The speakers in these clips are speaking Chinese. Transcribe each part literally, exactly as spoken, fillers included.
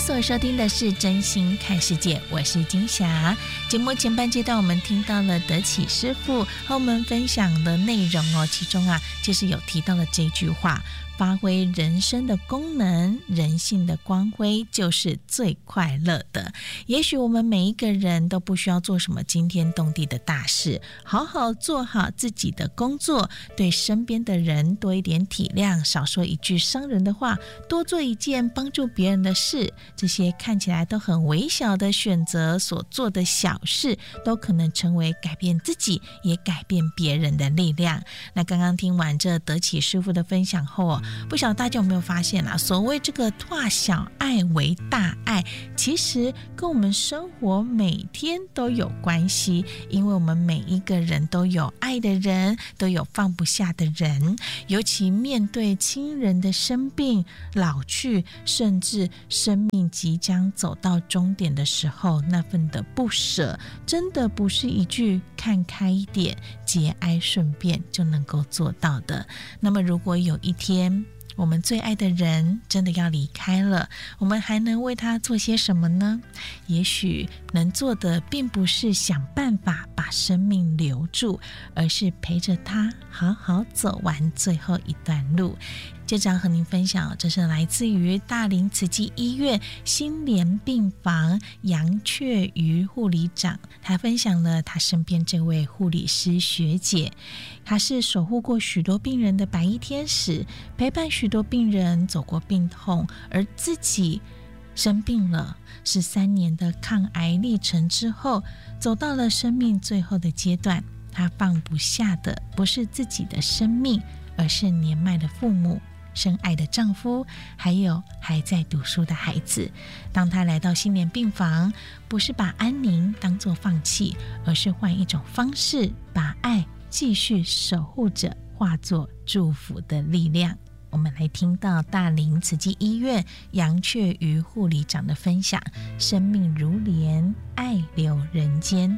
所收听的是真心看世界，我是金霞。节目前半阶段我们听到了德启师父和我们分享的内容哦，其中啊就是有提到了这句话，发挥人生的功能，人性的光辉就是最快乐的。也许我们每一个人都不需要做什么惊天动地的大事，好好做好自己的工作，对身边的人多一点体谅，少说一句伤人的话，多做一件帮助别人的事，这些看起来都很微小的选择所做的小事，都可能成为改变自己也改变别人的力量。那刚刚听完这德启师父的分享后哦，不晓得大家有没有发现啊，所谓这个化小爱为大爱，其实跟我们生活每天都有关系，因为我们每一个人都有爱的人，都有放不下的人，尤其面对亲人的生病、老去，甚至生命即将走到终点的时候，那份的不舍，真的不是一句看开一点、节哀顺变就能够做到的。那么如果有一天我们最爱的人真的要离开了，我们还能为他做些什么呢？也许能做的并不是想办法把生命留住，而是陪着他好好走完最后一段路。接着要和您分享，这是来自于大林慈济医院心莲病房杨雀瑜护理长，他分享了他身边这位护理师学姐，她是守护过许多病人的白衣天使，陪伴许多病人走过病痛，而自己生病了，十三年的抗癌历程之后，走到了生命最后的阶段，她放不下的不是自己的生命，而是年迈的父母、深爱的丈夫，还有还在读书的孩子。当他来到心莲病房，不是把安宁当作放弃，而是换一种方式，把爱继续守护着，化作祝福的力量。我们来听到大林慈济医院杨雀瑜护理长的分享，生命如莲，爱留人间。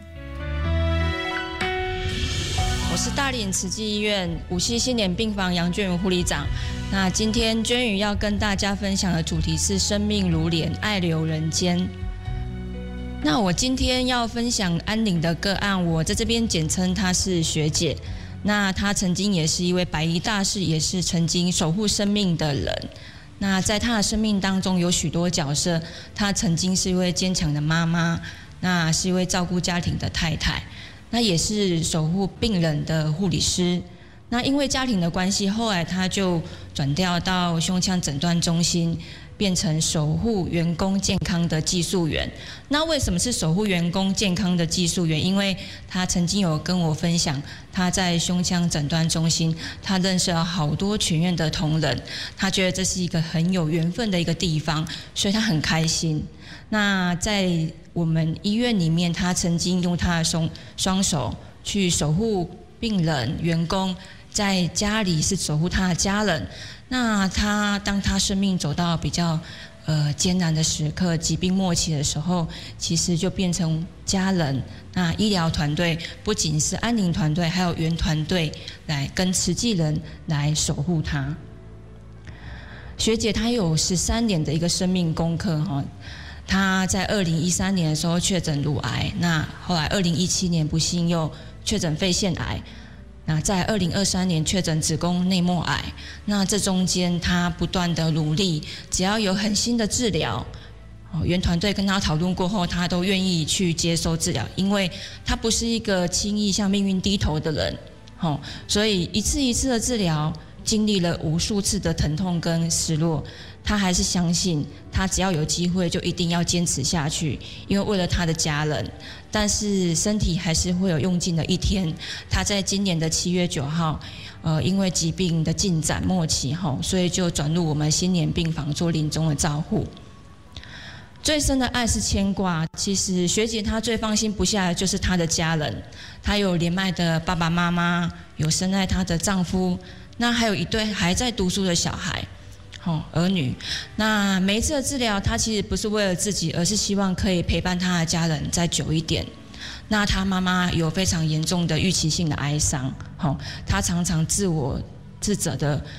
我是大林慈济医院五溪心莲病房杨娟瑜护理长。那今天娟瑜要跟大家分享的主题是生命如莲，爱留人间。那我今天要分享安宁的个案，我在这边简称她是学姐。那她曾经也是一位白衣大士，也是曾经守护生命的人。那在她的生命当中有许多角色，她曾经是一位坚强的妈妈，那是一位照顾家庭的太太，那也是守护病人的护理师。那因为家庭的关系，后来他就转调到胸腔诊断中心，变成守护员工健康的技术员。那为什么是守护员工健康的技术员？因为他曾经有跟我分享，他在胸腔诊断中心，他认识了好多全院的同仁，他觉得这是一个很有缘分的一个地方，所以他很开心。那在我们医院里面，他曾经用他的双双手去守护病人、员工，在家里是守护他的家人。那他当他生命走到比较呃艰难的时刻、疾病末期的时候，其实就变成家人。那医疗团队不仅是安宁团队，还有原团队来跟慈济人来守护他。学姐她有十三年的一个生命功课哈。他在二零一三年的时候确诊乳癌，那后来二零一七年不幸又确诊肺腺癌，那在二零二三年确诊子宫内膜癌。那这中间他不断的努力，只要有很新的治疗，原团队跟他讨论过后，他都愿意去接受治疗，因为他不是一个轻易向命运低头的人，所以一次一次的治疗，经历了无数次的疼痛跟失落，他还是相信他只要有机会就一定要坚持下去，因为为了他的家人。但是身体还是会有用尽的一天。他在今年的七月九号，呃，因为疾病的进展末期后，所以就转入我们心莲病房做临终的照护。最深的爱是牵挂，其实学姐她最放心不下的就是她的家人，她有年迈的爸爸妈妈，有深爱她的丈夫，那还有一对还在读书的小孩。哦，儿女。那每一次的治疗，他其实不是为了自己，而是希望可以陪伴他的家人再久一点。那他妈妈有非常严重的预期性的哀伤，哦，他常常自我自责的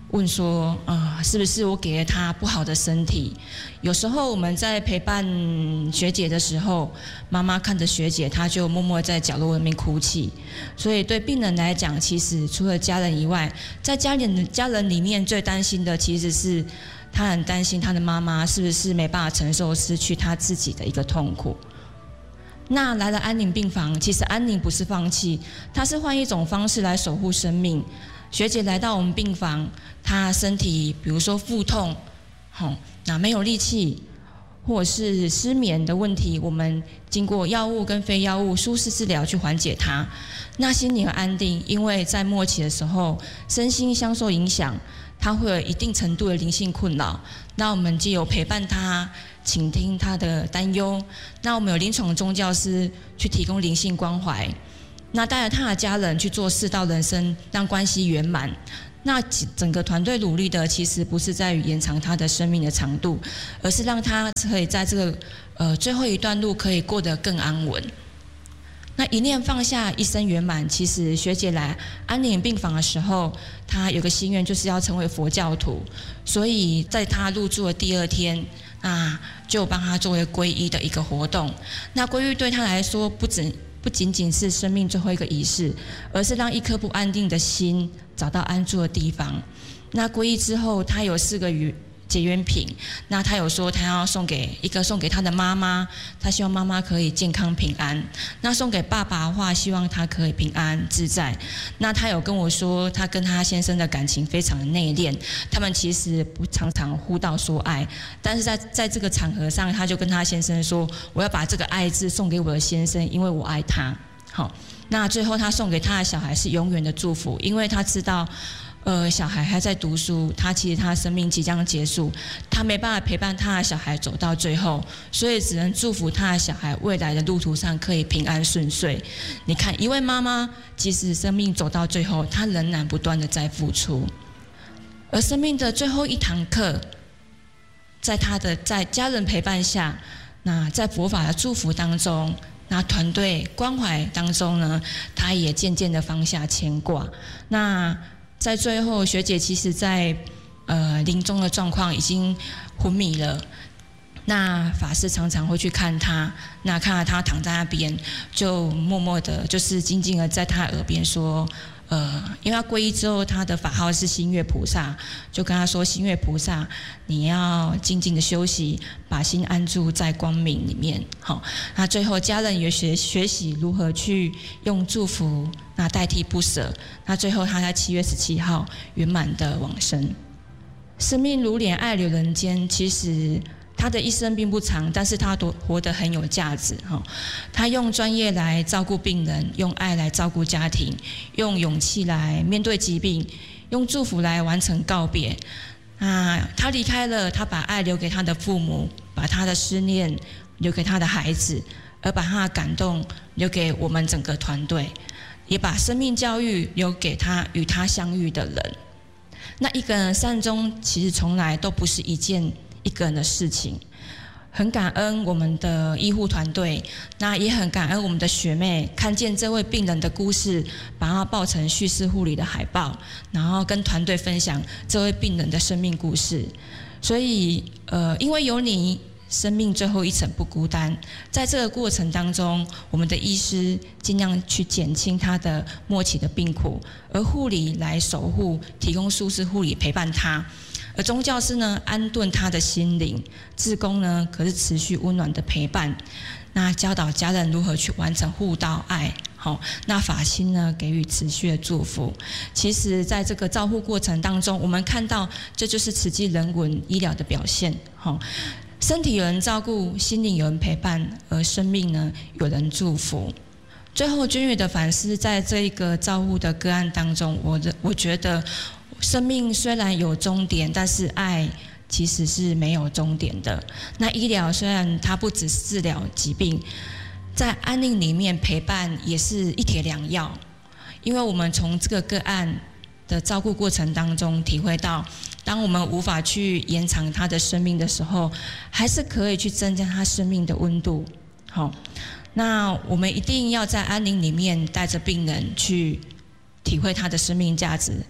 问说，呃，是不是我给了他不好的身体？有时候我们在陪伴学姐的时候，妈妈看着学姐，她就默默在角落里面哭泣。所以对病人来讲，其实除了家人以外，在家人家人里面最担心的，其实是他很担心他的妈妈是不是没办法承受失去他自己的一个痛苦。那来了安宁病房，其实安宁不是放弃，他是换一种方式来守护生命。学姐来到我们病房，她身体比如说腹痛，好，那没有力气，或者是失眠的问题，我们经过药物跟非药物舒适治疗去缓解它。那心灵安定，因为在末期的时候，身心相受影响，他会有一定程度的灵性困扰。那我们既有陪伴他，倾听他的担忧。那我们有临床宗教师去提供灵性关怀。那带着他的家人去做四道人生，让关系圆满。那整个团队努力的，其实不是在于延长他的生命的长度，而是让他可以在这个呃最后一段路可以过得更安稳。那一念放下，一生圆满。其实学姐来安宁病房的时候，她有个心愿，就是要成为佛教徒。所以在她入住的第二天，那就帮她作为皈依的一个活动。那皈依对她来说，不仅不仅仅是生命最后一个仪式，而是让一颗不安定的心找到安住的地方。那皈依之后，她有四个语结缘品，那他有说他要送给一个送给他的妈妈，他希望妈妈可以健康平安。那送给爸爸的话，希望他可以平安自在。那他有跟我说，他跟他先生的感情非常的内敛，他们其实不常常互道说爱，但是在在这个场合上，他就跟他先生说，我要把这个爱字送给我的先生，因为我爱他。好，那最后他送给他的小孩是永远的祝福，因为他知道呃，小孩还在读书，他其实他生命即将结束，他没办法陪伴他的小孩走到最后，所以只能祝福他的小孩未来的路途上可以平安顺遂。你看，一位妈妈即使生命走到最后，她仍然不断的在付出，而生命的最后一堂课，在他的在家人陪伴下，那在佛法的祝福当中，那团队关怀当中呢，他也渐渐的放下牵挂。那在最后，学姐其实在呃临终的状况已经昏迷了。那法师常常会去看他，那看到他躺在那边，就默默的，就是静静的在他耳边说，呃，因为他皈依之后，他的法号是星月菩萨，就跟他说，星月菩萨，你要静静的休息，把心安住在光明里面。好，那最后家人也学学习如何去用祝福，那代替不舍。那最后他在七月十七号圆满的往生。生命如莲，爱流人间，其实他的一生并不长，但是他活得很有价值。他用专业来照顾病人，用爱来照顾家庭，用勇气来面对疾病，用祝福来完成告别。啊，他离开了，他把爱留给他的父母，把他的思念留给他的孩子，而把他的感动留给我们整个团队，也把生命教育留给他与他相遇的人。那一个人善终，其实从来都不是一件一个人的事情。很感恩我们的医护团队，那也很感恩我们的学妹，看见这位病人的故事，把它报成叙事护理的海报，然后跟团队分享这位病人的生命故事。所以，呃，因为有你，生命最后一程不孤单。在这个过程当中，我们的医师尽量去减轻他的末期的病苦，而护理来守护，提供舒适护理陪伴他。而宗教师呢，安顿他的心灵；志工呢，可是持续温暖的陪伴。那教导家人如何去完成护道爱。好，那法心呢，给予持续的祝福。其实，在这个照护过程当中，我们看到这就是慈济人文医疗的表现。好，身体有人照顾，心灵有人陪伴，而生命呢，有人祝福。最后，君宇的反思，在这一个照护的个案当中，我的我觉得。生命虽然有终点，但是爱其实是没有终点的。那医疗虽然它不只是治疗疾病，在安宁里面陪伴也是一帖良药。因为我们从这个个案的照顾过程当中体会到，当我们无法去延长他的生命的时候，还是可以去增加他生命的温度。好，那我们一定要在安宁里面带着病人去体会他的生命价值。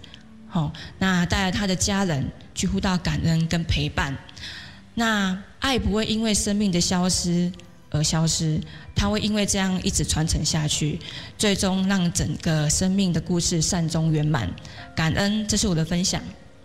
哦，那带来他的家人去互道感恩跟陪伴。那爱不会因为生命的消失而消失，它会因为这样一直传承下去，最终让整个生命的故事善终圆满。感恩，这是我的分享。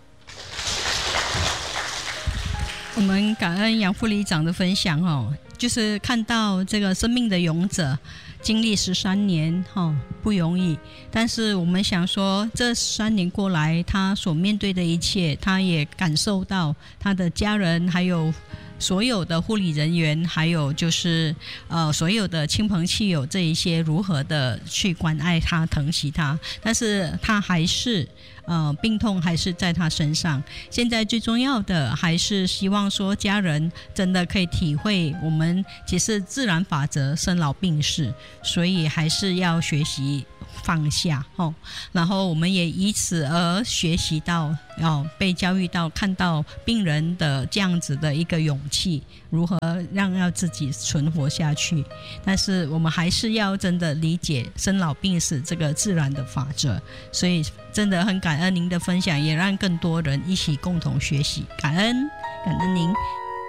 我们感恩杨副理长的分享哦，就是看到这个生命的勇者经历十三年哦，不容易。但是我们想说，这三年过来，他所面对的一切，他也感受到他的家人还有所有的护理人员，还有就是呃所有的亲朋戚友这一些如何的去关爱他、疼惜他，但是他还是呃病痛还是在他身上。现在最重要的还是希望说家人真的可以体会我们其实自然法则，生老病死，所以还是要学习放下哦，然后我们也以此而学习到哦，被教育到看到病人的这样子的一个勇气，如何让要自己存活下去。但是我们还是要真的理解生老病死这个自然的法则，所以真的很感恩您的分享，也让更多人一起共同学习。感恩，感恩您。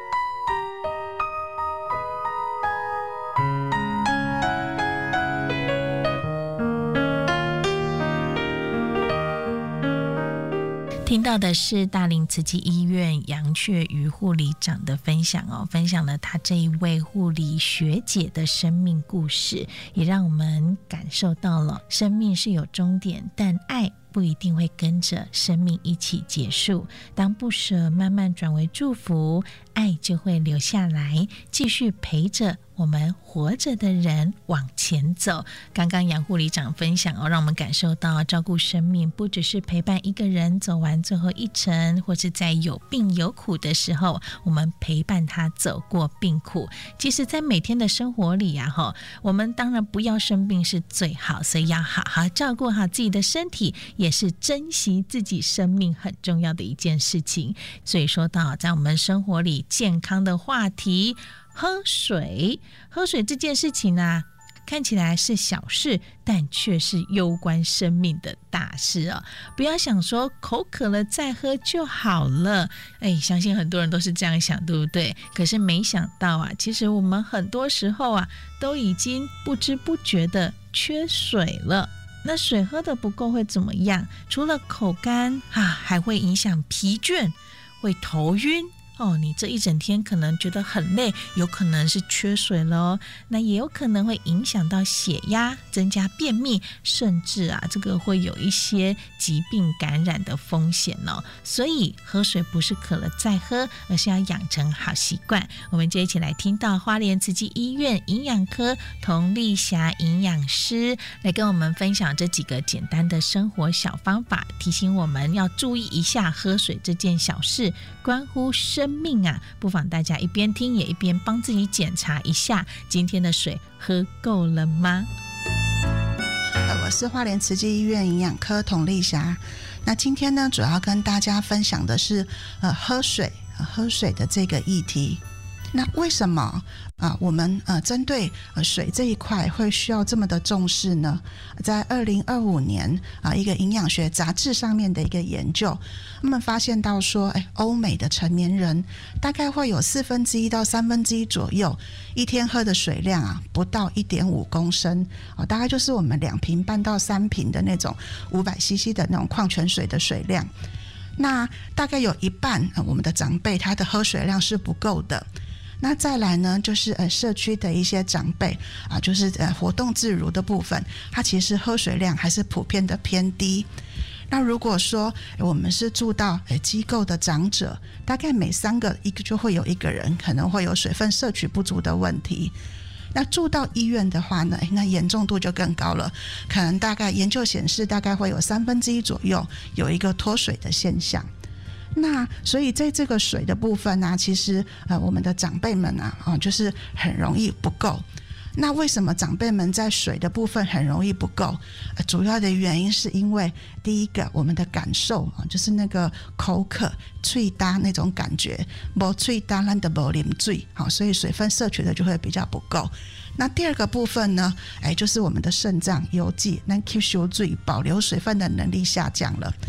听到的是大林慈济医院杨雀瑜护理长的分享哦，分享了他这一位护理学姐的生命故事，也让我们感受到了生命是有终点，但爱不一定会跟着生命一起结束。当不舍慢慢转为祝福，爱就会留下来，继续陪着我们活着的人往前走。刚刚杨护理长分享哦，让我们感受到照顾生命不只是陪伴一个人走完最后一程，或是在有病有苦的时候，我们陪伴他走过病苦。其实在每天的生活里啊，我们当然不要生病是最好，所以要好好照顾好自己的身体，也是珍惜自己生命很重要的一件事情。所以说到在我们生活里健康的话题，喝水喝水这件事情啊，看起来是小事，但却是攸关生命的大事哦。不要想说口渴了再喝就好了，哎，相信很多人都是这样想，对不对？可是没想到啊，其实我们很多时候啊，都已经不知不觉的缺水了。那水喝的不够会怎么样？除了口干啊，还会影响疲倦，会头晕哦，你这一整天可能觉得很累，有可能是缺水了哦。那也有可能会影响到血压，增加便秘，甚至啊，这个会有一些疾病感染的风险哦。所以喝水不是渴了再喝，而是要养成好习惯。我们就一起来听到花莲慈济医院营养科童丽霞营养师来跟我们分享这几个简单的生活小方法，提醒我们要注意一下喝水这件小事，关乎生命啊，不妨大家一边听也一边帮自己检查一下今天的水喝够了吗？ 我是花莲慈济医院营养科童丽霞。那今天呢，主要跟大家分享的是呃喝水、呃、喝水的这个议题。那为什么啊、呃，我们呃针对呃水这一块会需要这么的重视呢？在二零二五年啊、呃，一个营养学杂志上面的一个研究，他们发现到说，哎，欧美的成年人大概会有四分之一到三分之一左右，一天喝的水量啊，不到一点五公升啊、哦，大概就是我们两瓶半到三瓶的那种五百 C C 的那种矿泉水的水量。那大概有一半、呃、我们的长辈他的喝水量是不够的。那再来呢，就是呃社区的一些长辈啊、呃，就是呃活动自如的部分，它其实喝水量还是普遍的偏低。那如果说我们是住到呃机构的长者，大概每三个一个就会有一个人可能会有水分摄取不足的问题。那住到医院的话呢，那严重度就更高了，可能大概研究显示大概会有三分之一左右有一个脱水的现象。那所以在这个水的部分呢、啊，其实呃我们的长辈们啊，啊就是很容易不够。那为什么长辈们在水的部分很容易不够？呃、主要的原因是因为第一个，我们的感受啊，就是那个口渴、嘴干那种感觉，没嘴干，咱就没啉水，好，所以水分摄取的就会比较不够。那第二个部分呢，哎，就是我们的肾脏邮寄，那吸收水保留水分的能力下降了。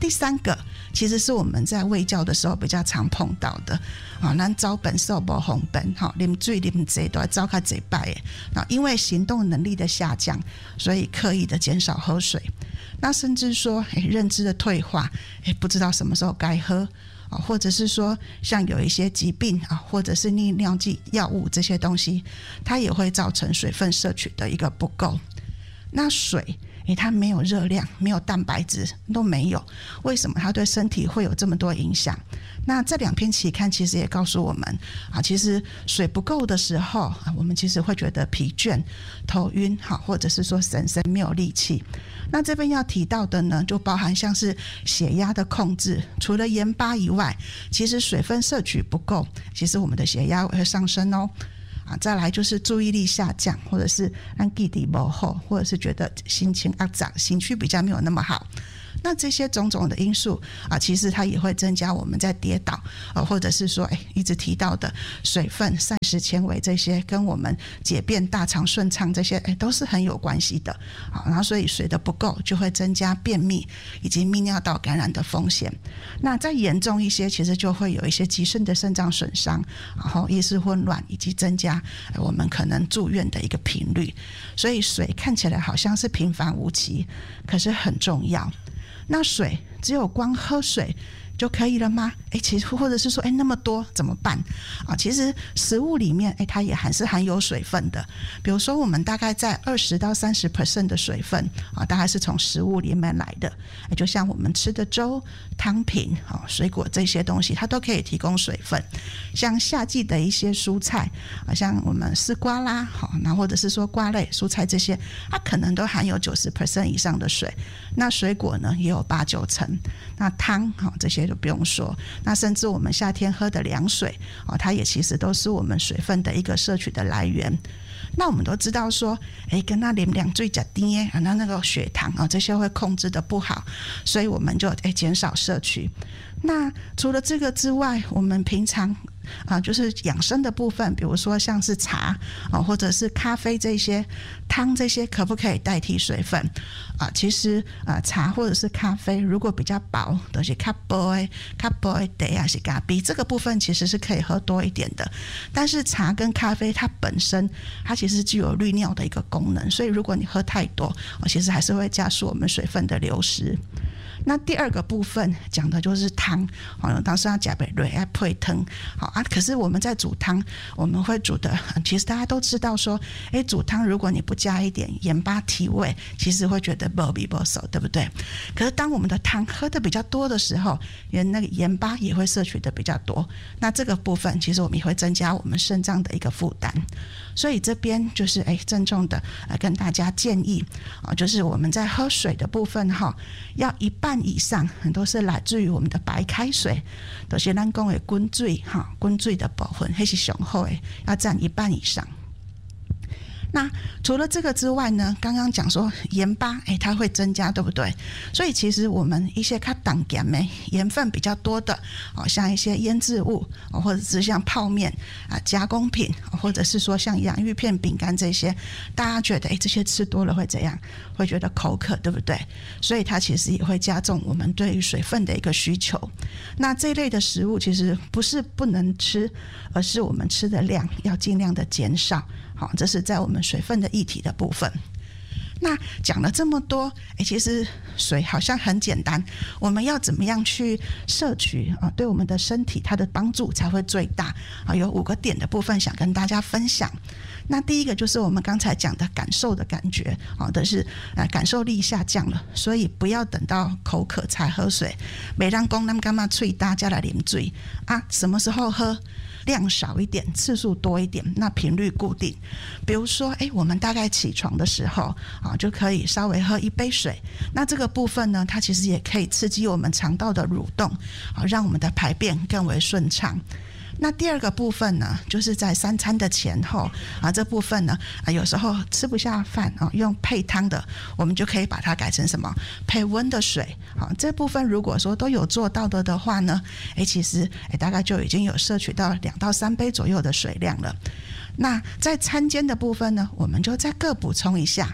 第三个其实是我们在卫教的时候比较常碰到的啊，咱招本受不红本，哈，啉水啉济都要招较济摆诶。那因为行动能力的下降，所以刻意的减少喝水。那甚至说，哎，认知的退化，哎，不知道什么时候该喝啊，或者是说，像有一些疾病啊，或者是利尿剂药物这些东西，它也会造成水分摄取的一个不够。那水，诶，它没有热量，没有蛋白质，都没有，为什么它对身体会有这么多影响？那这两篇期刊其实也告诉我们啊，其实水不够的时候啊，我们其实会觉得疲倦、头晕，好，或者是说神神没有力气。那这边要提到的呢，就包含像是血压的控制，除了盐巴以外，其实水分摄取不够，其实我们的血压会上升哦。啊，再来就是注意力下降，或者是按记忆不好，或者是觉得心情压涨，情绪比较没有那么好。那这些种种的因素啊，其实它也会增加我们在跌倒啊，或者是说，哎，一直提到的水分、膳食纤维这些，跟我们解便、大肠顺畅这些，哎，都是很有关系的。好，然后所以水的不够，就会增加便秘以及泌尿道感染的风险。那再严重一些，其实就会有一些急性的肾脏损伤，然后意识混乱，以及增加我们可能住院的一个频率。所以水看起来好像是平凡无奇，可是很重要。那水只有光喝水就可以了吗？哎，其实或者是说，哎，那么多怎么办啊？其实食物里面，哎，它也还是含有水分的。比如说，我们大概在二十到三十 percent 的水分啊，大概是从食物里面来的。哎，就像我们吃的粥、汤品啊、水果这些东西，它都可以提供水分。像夏季的一些蔬菜啊，像我们丝瓜啦，好，那或者是说瓜类蔬菜这些，它可能都含有九十 percent 以上的水。那水果呢，也有八九成。那汤好，这些就不用说。那甚至我们夏天喝的凉水哦，它也其实都是我们水分的一个摄取的来源。那我们都知道说，哎，跟那啉凉水加甜啊，那那个血糖啊，这些会控制的不好，所以我们就哎减少摄取。那除了这个之外，我们平常啊，就是养生的部分，比如说像是茶啊，或者是咖啡这些汤这些，可不可以代替水分啊？其实啊，茶或者是咖啡如果比较薄，都是较薄的、较薄的茶还是咖啡，这个部分其实是可以喝多一点的。但是茶跟咖啡它本身，它其实具有滤尿的一个功能，所以如果你喝太多，其实还是会加速我们水分的流失。那第二个部分讲的就是汤，好，当时要加杯水要配汤，好啊。可是我们在煮汤，我们会煮的，其实大家都知道说，哎，煮汤如果你不加一点盐巴提味，其实会觉得不味不熟，对不对？可是当我们的汤喝的比较多的时候，原那个盐巴也会摄取的比较多，那这个部分其实我们也会增加我们肾脏的一个负担。所以这边就是哎，郑重的呃跟大家建议啊，就是我们在喝水的部分哈，要一半以上都是来自于我们的白开水，都是咱讲的滚水哈，滚水的部分还是上好的，要占一半以上。那除了这个之外呢，刚刚讲说盐巴，哎，它会增加，对不对？所以其实我们一些较重咸的盐分比较多的，哦，像一些腌制物，哦，或者是像泡面啊、加工品，或者是说像洋芋片、饼干这些，大家觉得，哎，这些吃多了会怎样？会觉得口渴，对不对？所以它其实也会加重我们对于水分的一个需求。那这一类的食物其实不是不能吃，而是我们吃的量要尽量的减少。好，这是在我们水分的议题的部分。那讲了这么多，哎，其实水好像很简单，我们要怎么样去摄取啊？对我们的身体它的帮助才会最大啊？有五个点的部分想跟大家分享。那第一个就是我们刚才讲的感受的感觉，好的是呃感受力下降了，所以不要等到口渴才喝水。每当讲咱干嘛嘴大家来啉水啊？什么时候喝？量少一点，次数多一点，那频率固定。比如说，哎，我们大概起床的时候啊，就可以稍微喝一杯水。那这个部分呢，它其实也可以刺激我们肠道的蠕动，啊，让我们的排便更为顺畅。那第二个部分呢，就是在三餐的前后啊，这部分呢啊，有时候吃不下饭啊，用配汤的，我们就可以把它改成什么配温的水。好，这部分如果说都有做到的的话呢，哎，其实哎大概就已经有摄取到两到三杯左右的水量了。那在餐间的部分呢，我们就再各补充一下。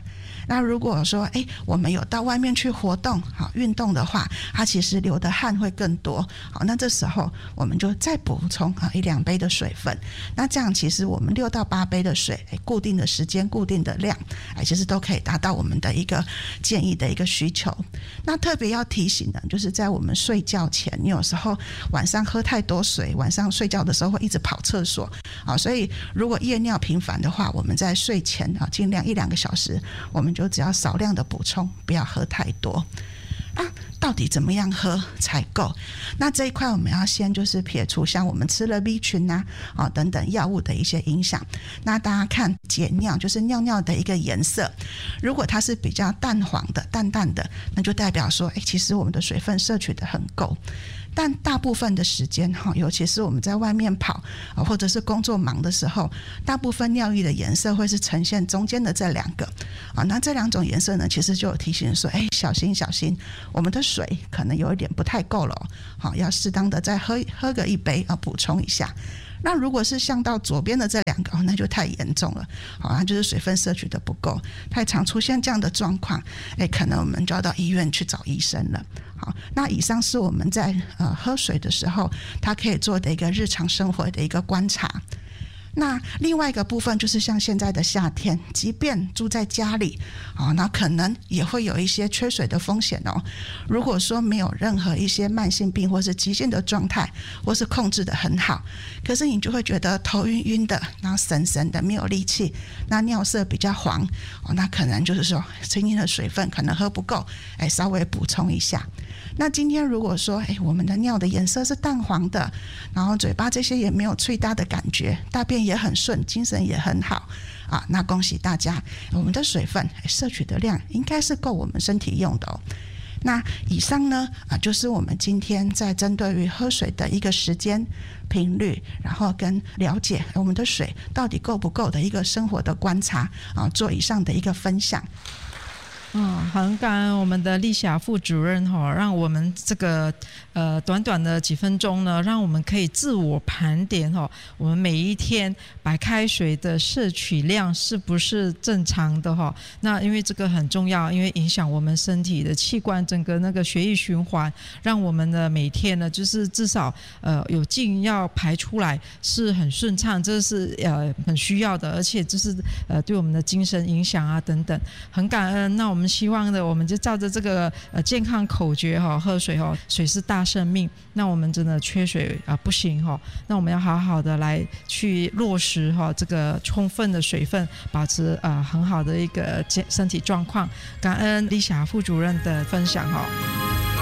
那如果说哎我们有到外面去活动好运动的话，它其实流的汗会更多，好，那这时候我们就再补充啊一两杯的水分。那这样其实我们六到八杯的水，哎，固定的时间、固定的量，哎，其实都可以达到我们的一个建议的一个需求。那特别要提醒的，就是在我们睡觉前，你有时候晚上喝太多水，晚上睡觉的时候会一直跑厕所，好，所以如果夜尿频繁的话，我们在睡前啊，尽量一两个小时，我们就只要少量的补充，不要喝太多。啊，到底怎么样喝才够？那这一块我们要先就是撇除像我们吃了 B 群啊、哦、等等药物的一些影响。那大家看解尿，就是尿尿的一个颜色，如果它是比较淡黄的、淡淡的，那就代表说，哎，其实我们的水分摄取的很够。但大部分的时间，尤其是我们在外面跑或者是工作忙的时候，大部分尿液的颜色会是呈现中间的这两个。那这两种颜色呢，其实就有提醒说，哎，小心小心，我们的水可能有一点不太够了，好，要适当的再喝喝个一杯啊，补充一下。那如果是像到左边的这两个，那就太严重了，好，那就是水分摄取的不够，太常出现这样的状况，哎，可能我们就要到医院去找医生了。好，那以上是我们在呃喝水的时候，它可以做的一个日常生活的一个观察。那另外一个部分就是像现在的夏天，即便住在家里，哦，那可能也会有一些缺水的风险哦。如果说没有任何一些慢性病或是急性的状态，或是控制得很好，可是你就会觉得头晕晕的，然后神神的，没有力气，那尿色比较黄，哦，那可能就是说今天的水分可能喝不够，哎，稍微补充一下。那今天如果说，哎，我们的尿的颜色是淡黄的，然后嘴巴这些也没有脆大的感觉，大便也很顺，精神也很好啊，那恭喜大家，我们的水分摄取的量应该是够我们身体用的哦。那以上呢啊，就是我们今天在针对于喝水的一个时间、频率，然后跟了解我们的水到底够不够的一个生活的观察啊，做以上的一个分享。 嗯，很感恩我们的丽霞副主任哈，让我们这个呃短短的几分钟呢，让我们可以自我盘点哈，我们每一天白开水的摄取量是不是正常的哈？那因为这个很重要，因为影响我们身体的器官整个那个血液循环，让我们的每天呢，就是至少呃有进要排出来是很顺畅，这是呃很需要的，而且这是呃对我们的精神影响啊等等，很感恩。那我们我们希望的，我们就照着这个呃健康口诀哈，喝水哈，水是大生命。那我们真的缺水啊、呃、不行哈，那我们要好好的来去落实哈这个充分的水分，保持呃很好的一个身体状况。感恩丽霞副主任的分享哈。